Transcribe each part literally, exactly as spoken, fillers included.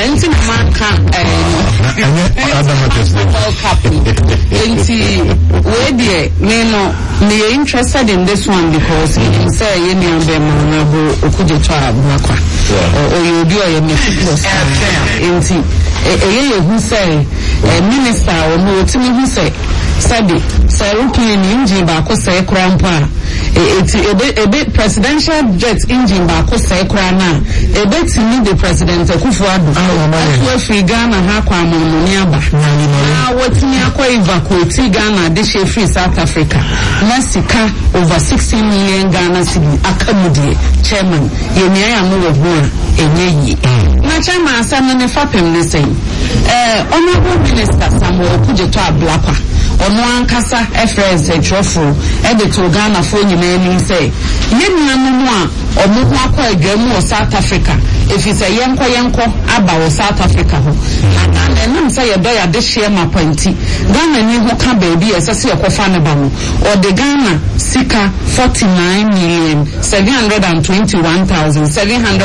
eh nti man ka eh World Cup nti we dey me no me interested in this one because he say ye me ambe ma bo okujeto abakwa o you be o ye me plus nti eh ye who say minister o no timi who say sabi say routine engine ba ko say krampa eti ebe ebe presidential jet engine ba ko say krana ebe timi the president Akufo-Addo afu free Ghana ha kwa amoni aba na wotimi akwa evacuate Ghana de she free South Africa na sika over sixteen million Ghana cedi akamudie chairman ye nia ya mo wo enyeyi na chairman asam ne fapem ne say eh honorable minister Samuel Okujeto Ablakwa ono ankasa efrens etrofo e de to Ghana fo nyina ni say ye nua no mu a omo ho akwa adwamu o South Africa if you say yenko yenko aba o South Africa ho na na nam say ye do ya de share mapanti Ghana ni ho ka ba bi esese yekofa ne ba no o de Ghana sika forty-nine million seven hundred twenty-one thousand seven hundred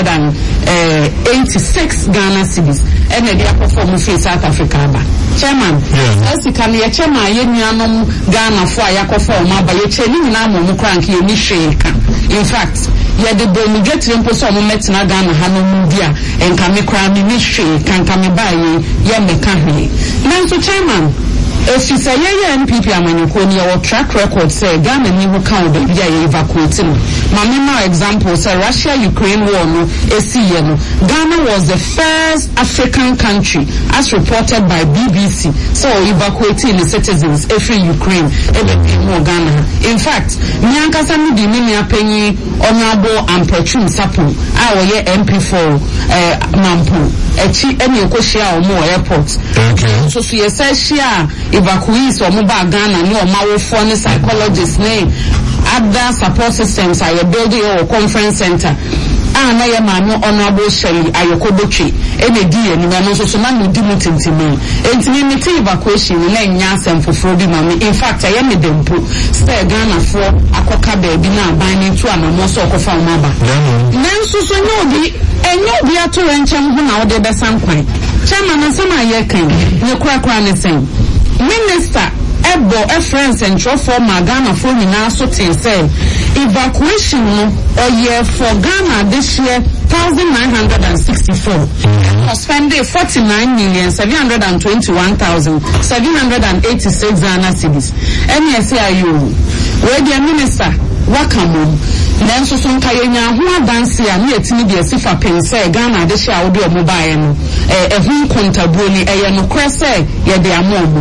eighty-six Ghana cedis e na dia perform for South Africa ba chairman yes sika ne ye chairman ye nuanom Ghana fo ayakofa o ma ba ye che ni na mo mu crank ye ni sheka in fact ye de bomu getire mpo so mo metina Ghana ha no mu dia enka me kra me ni hwe kanka me ba ye ye me ka hwe nanso chairman if you say yeah N P P amanyiko ni your track record say Ghana ni who count the yeah evacuate no mamema example say Russia Ukraine war no esi ye no Ghana was the first African country as reported by B B C so evacuating the citizens every Ukraine everything more Ghana in fact mi ankasa mi di mi apenyi honorable Ampetrum Sapo a wo ye M P four eh mampo echi eni ekohia o mo airport okay so so ye say share evacuees or mobile Ghana no mawo for ne psychologists ne other support systems are building or conference center ana ye ma no honorable Shelley Ayokobotwe ene di eni na no so so na no di mutintimi entimi meti evacuation na nya asem foforo bi ma me in fact I am dempo say Ghana for akoka ba bi na ban ni to anamo so okofa ma ba nanso so no bi enyo bi ato renchem ho na wo de besan kwan chairman na sama ye kan ne kura kura ne sen minister ebo a friends and tro for Ghana for nyina so tin say evacuation no oye for Ghana this year one thousand nine hundred sixty-four mm-hmm. spending forty-nine million seven hundred twenty-one thousand seven hundred eighty-six Ghana cedis and yes ayo we the minister welcome then so so nka yenya ho adanse a na yetimi de asifa pense Ghana de hia wo de o mobile no eh ehun kontabuo ni eh no krese ye de amobo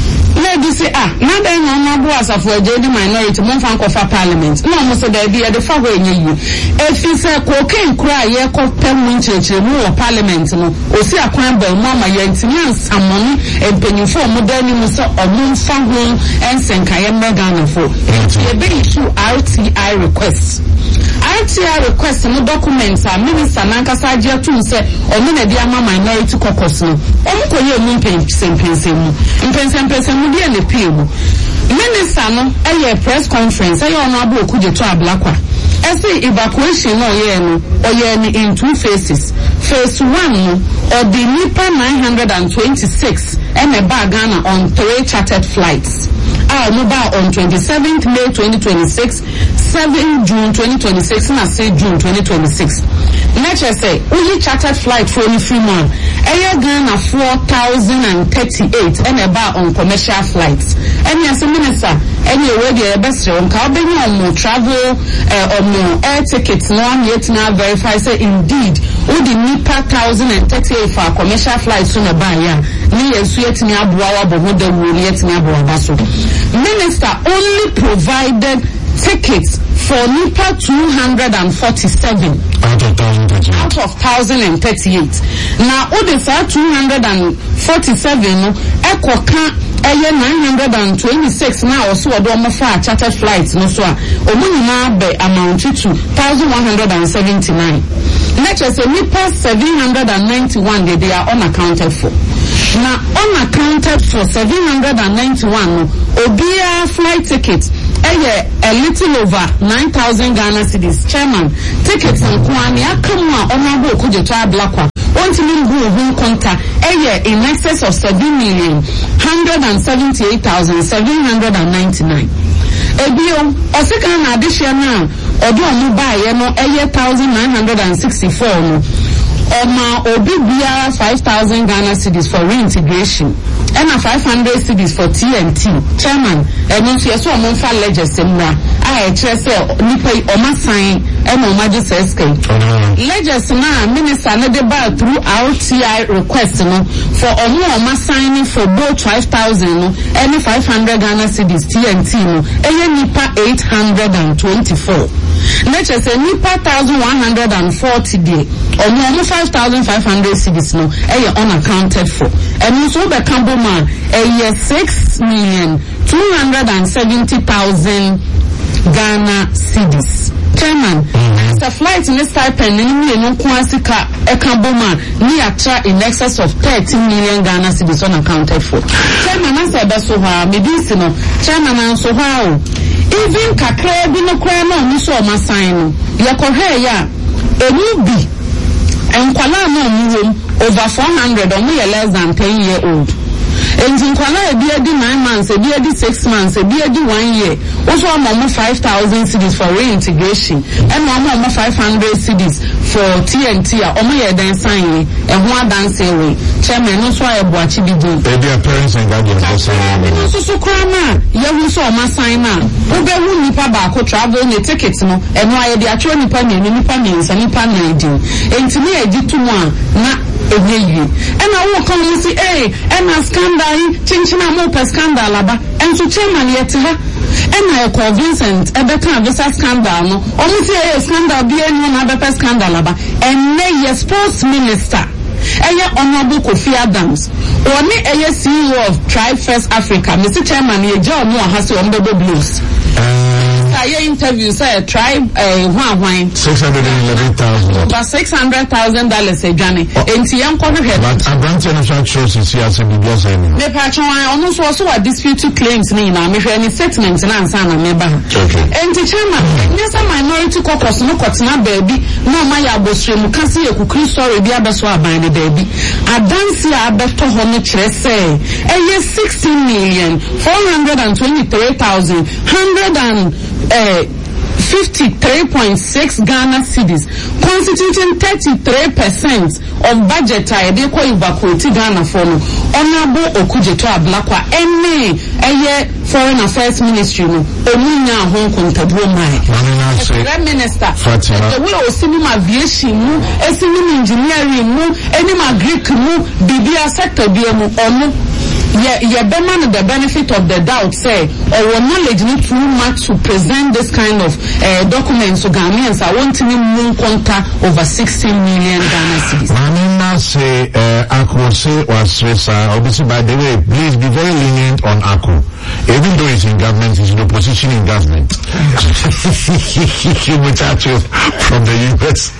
lady say ah na den no no bo asafo agedi minority mo fan kofa parliament no mo say da bi e de fa ho enye yi e fi say ko ken kura ye ko pem nchechire mu wo parliament no o si akwan ba mu ama ye ntimi ansamoni empenyifo mo da ni mu so omo fa ho ensenka ye mega na fo e be issue R T I request R T I request no documents a minister nankasa agye atum say omo na dia ma minority caucus no omo koye mu mpensempensem mu mpensempensem mu dia le pemu minister no eye press conference eye Honorable Okujeto Ablakwa ese evacuation no ye no oye ni in two phases phase one no or the nipa nine hundred twenty-six and a Ghana on three chartered flights our mobile on twenty-seventh May twenty twenty-six, seventh June twenty twenty-six, and I say June twenty twenty-six. Let's just say, only chartered flight for only free man. Air Ghana four thousand thirty-eight and about on commercial flights. And as a minister, any already a best on Calbany on more travel, uh, on more air tickets, no one yet now verify say indeed, all the NIPA thousand and thirty-eight for commercial flights on a buy, yeah. Ni yet ni abuawa but what the rule yet ni abuawa. Minister only provided tickets for NIPA two hundred forty-seven out of out of one thousand thirty-eight. Now, all the two hundred forty-seven, Echo can eye nine hundred twenty-six now also do mo fa charter flights no so a omuni na be amount to one thousand one hundred seventy-nine. Let's just say NIPA seven hundred ninety-one they, they are unaccounted for. Now unaccounted for seven hundred ninety-one obia flight tickets eye a little over nine thousand Ghana cedis. Chairman tickets and kwani akamu a Honorable Okujeto Ablakwa want to mean go home contact a year in excess of seven million one hundred and seventy-eight thousand seven hundred and ninety-nine. Ebio, osika na addition now, odo omu buy no a year thousand nine hundred and sixty-four no. Oma obi biara five thousand Ghana cedis for reintegration. And a five hundred cedis for T N T. Chairman, and once you saw Monfa Ledgers Semra, I just say, Nipe Oma sign, and Oma just escape. Ledgers now, Minister Nedeba through R T I request no, for Oma Oma signing for both five thousand no, any five hundred Ghana cedis T N T no, and Nipa eight hundred twenty-four. Ledgers say Nipa one thousand one hundred forty day, or no five thousand five hundred cedis no, and unaccounted for. And also the Cambo man, a year six million two hundred and seventy thousand Ghana cedis. Chairman, mm-hmm. the flight in this stipend, ni no kwasika a Cambo man, ni atra in excess of thirty million Ghana cedis unaccounted for. Chairman, I said that's so hard. Medicino. Chairman, I'm so hard. Even kakre bi no kwa na oni so ma sign no. Ye ko hwe ya, enu bi. Enkwala na omuwom over four hundred or more less than ten year old. And in Kuala, be a nine months, a be a six months, a be a one year. Also, I'm almost five thousand cedis for reintegration, and I'm almost five hundred cedis for T N T. Or more than signing, and one dance away. Chairman, also I watch it. Maybe a parents and guardians are saying, also so crama, you saw my sign now. Uber who nipa bako travel the tickets, no, and why the actual nipa nipa means and nipa do. And to me, I did two one, not. And I will come and say, hey, and a scandal, changing a more scandal, and so chairman yet her. And I call Vincent, a better of a scandal, almost a scandal, be any other scandal, and nay, a sports minister. Aya Honorable Kofi Adams, or me a C E O of TriFirst Africa, Mister Chairman, ye job no has to umbrella blues. I interview say tribe uh one six hundred and eleven thousand. About six hundred thousand dollars a journey. And Tiam Corner head. But a branch national shows is here as a big boss. The patron almost also a disputed claims nina, me any settlements and answer and member. Okay. And the chairman, yes, a minority caucus no cotton baby, no my abostream, can see a cookie story be abaswa by the baby. A dance ya beto homitre say a year sixteen million four hundred and twenty three thousand hundred and Uh, fifty-three point six Ghana cedis, constituting thirty-three percent of budget I dey call evacuate Ghana for no. Honorable Okujeto Ablakwa, any a Foreign Affairs Ministry no, Omunya Hong Kong Tabo Mai. Prime Minister, the way of cinema aviation mu, a cinema engineering mu, any ma Greek mu, Bibia sector bi mu, omu. Yeah, yeah, Beman the benefit of the doubt say, or knowledge need too much to present this kind of uh, documents to Ghanaians. I want to moon contact over sixteen million Ghana cedis. Manina say, uh, Aku say was Resa. Obviously, by the way, please be very lenient on Aku. Even though it's in government, it's in opposition in government. He will touch you from the U S.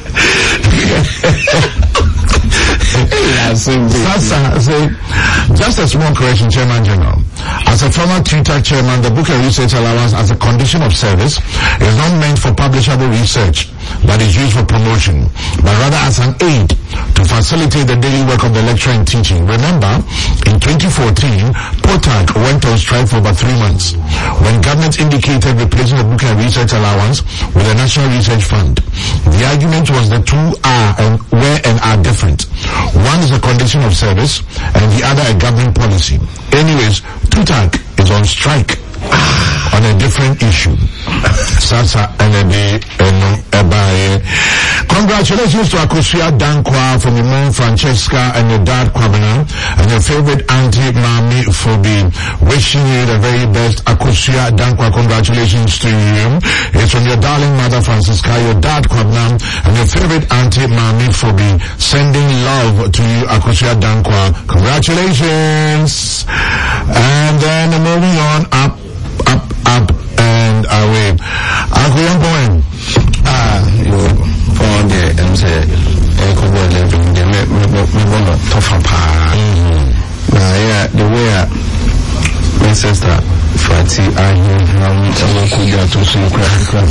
Sasa say, just a small correction, Chairman General. As a former Twitter chairman, the book and research allowance as a condition of service is not meant for publishable research, but is used for promotion, but rather as an aid to facilitate the daily work of the lecturer and teaching. Remember, in twenty fourteen, POTAC went on strike for about three months when government indicated replacing the book and research allowance with a national research fund. The argument was the two are and were and are different. One is a condition of service and the other a government policy. Anyways, POTAC is on strike on a different issue. Sasa and the congratulations to Akosua Dankwa from the mom Francesca and your dad Kwabena and your favorite auntie Mami for the wishing you the very best. Akosua Dankwa, congratulations to you. It's from your darling mother Francisca, your dad Kwabena and your favorite auntie Mami for the sending love to you, Akosua Dankwa. Congratulations. And then moving on up, up, up and away. Akuyan Boy. Ah, you for the M C A couple living the me me want to talk from pa. Yeah, the way my sister Frat see I am Okuja to see crack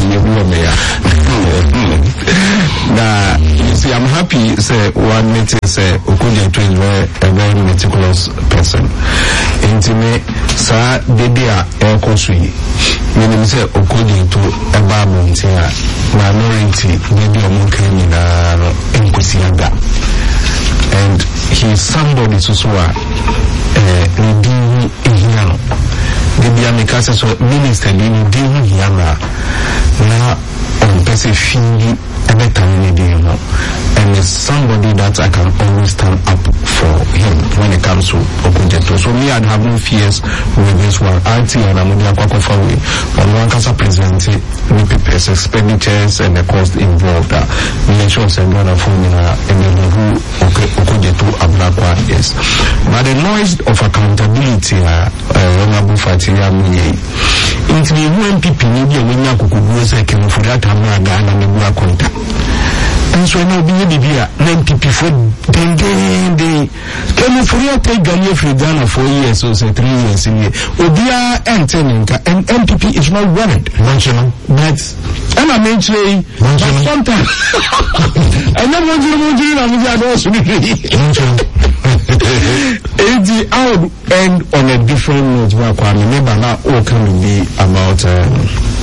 now you see I'm happy say one meeting say Okuja to is a very meticulous person. Intimate sir baby a ekosui meaning say Okuja to a babuntia minority baby omukeni na enkusiaga. And he's somebody so so uh redeem Ihiano. The Biamikasa so minister redeem Hiana now on person fee every time and it's somebody that I can always stand up for him when it comes to Okujeto. So me I'd have no fears with this one. I T and Amudia Kwakofawi on one casa presenting with papers, expenditures and the cost involved. Uh, mentions and one of formula and then who Okujeto Ablakwa is. But the noise of accountability uh Honorable Fatiya Munye. Into the U N P P media when you could say can for that Amaga and the contact. And so now be the beer, nine P P for ten day. Can you for your take Ghanaian for Ghana for years or say three years in here? Obia and Teninka and M P P is not wanted. Mention but and I mention sometimes I never want to do I'm also it's out and on a different note. Remember now all can be about. Um,